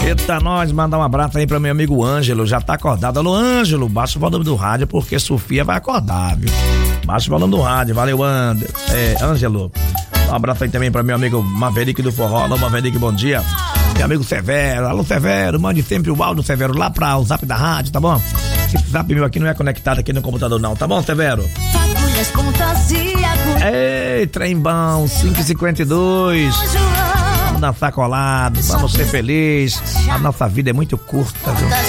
Eita, nós, mandar um abraço aí pra meu amigo Ângelo, já tá acordado. Alô, Ângelo, baixa o volume do rádio, porque Sofia vai acordar, viu? Baixa o volume do rádio, valeu, Ângelo. Um abraço aí também pra meu amigo Maverick do Forró. Alô, Maverick, bom dia. Meu amigo Severo, alô, Severo, mande sempre o áudio, Severo, lá pra o zap da rádio, tá bom? Esse zap meu aqui não é conectado aqui no computador não, tá bom, Severo? Ei, trem bom, 5h52. Vamos dançar colado, vamos ser felizes. A nossa vida é muito curta, viu?